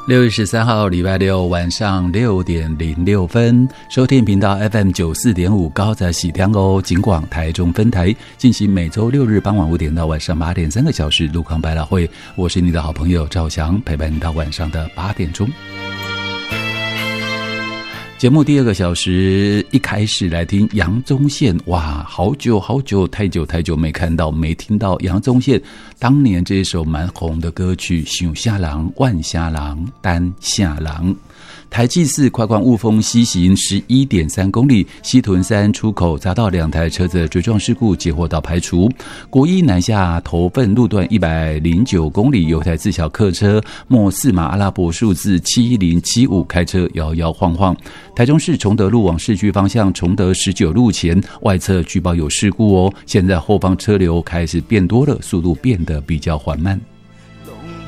6月13号礼拜六晚上6点06分，收听频道 FM 94.5高在喜天哦，警广台中分台进行每周6日傍晚5点到晚上8点3个小时路况百老汇，我是你的好朋友赵翔，陪伴你到晚上的8点钟。节目第二个小时一开始来听杨宗宪，哇，好久太久没看到没听到杨宗宪当年这一首蛮红的歌曲《想下郎万下郎单下郎》。台祭4快关雾峰西行 11.3 公里，西屯山出口匝道2台车子的追撞事故截获到排除。国一南下头份路段109公里，有台自小客车末4码阿拉伯数字7075开车摇摇晃晃。台中市崇德路往市区方向崇德19路前外侧据报有事故哦，现在后方车流开始变多了，速度变得比较缓慢。